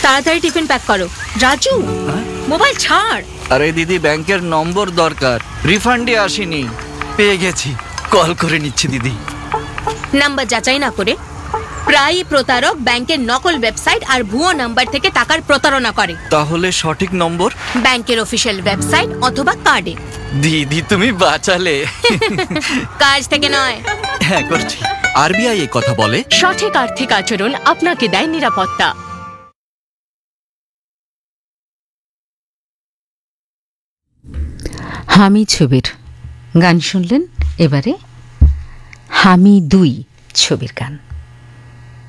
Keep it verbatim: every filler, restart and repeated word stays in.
তাড়াতাড়ি tiffin pack করো। Raju, mobile ছাড়। আরে দিদি, ব্যাংকের নম্বর দরকার, রিফান্ডে আসেনি। পেয়ে গেছি, কল করে নিচ্ছি দিদি। নাম্বার যাচাই না করে প্রায়ই প্রতারক ব্যাংকের নকল ওয়েবসাইট আর ভুয়ো নাম্বার থেকে টাকার প্রতারণা করে। তাহলে সঠিক নম্বর? ব্যাংকের অফিসিয়াল ওয়েবসাইট অথবা কার্ডে। দিদি তুমি বাঁচালে। কাজ থেকে নয়। হ্যাঁ করছি। আরবিআই এই কথা বলে, সঠিক আর্থিক আচরণ আপনাকে দেয় নিরাপত্তা। হামি ছবির গান শুনলেন। এবারে হামি দুই ছবির গান।